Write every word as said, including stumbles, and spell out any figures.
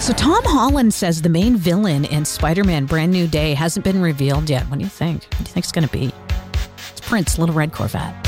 So Tom Holland says the main villain in Spider-Man Brand New Day hasn't been revealed yet. What do you think? What do you think it's going to be? It's Prince, Little Red Corvette.